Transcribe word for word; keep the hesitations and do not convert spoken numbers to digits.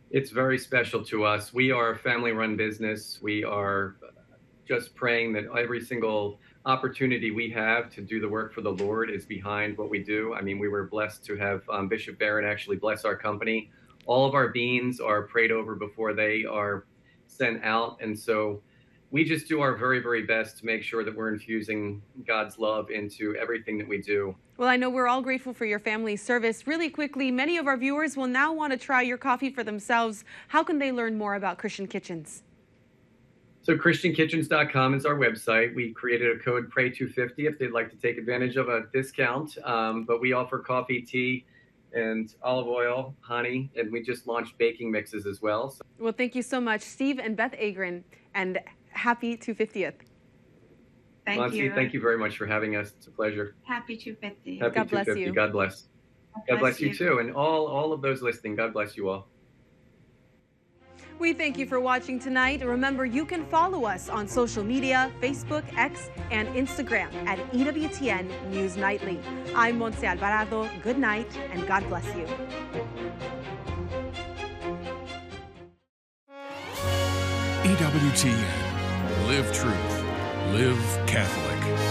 It's very special to us. We are a family-run business. We are just praying that every single opportunity we have to do the work for the Lord is behind what we do. I mean, we were blessed to have um, Bishop Barron actually bless our company. All of our beans are prayed over before they are sent out. And so we just do our very, very best to make sure that we're infusing God's love into everything that we do. Well, I know we're all grateful for your family's service. Really quickly, many of our viewers will now want to try your coffee for themselves. How can they learn more about Christian Kitchens? So Christian Kitchens dot com is our website. We created a code Pray two fifty if they'd like to take advantage of a discount. Um, but we offer coffee, tea, and olive oil, honey, and we just launched baking mixes as well. So well, thank you so much, Steve and Beth Agron, and happy two hundred fiftieth. Thank Monty, you. thank you very much for having us. It's a pleasure. Happy two hundred fifty. Happy God bless two hundred fifty. you. God bless. God God bless you you. too. And all, all of those listening, God bless you all. We thank you for watching tonight. Remember, you can follow us on social media, Facebook, X, and Instagram at E W T N News Nightly. I'm Montse Alvarado. Good night, and God bless you. E W T N. Live truth. Live Catholic.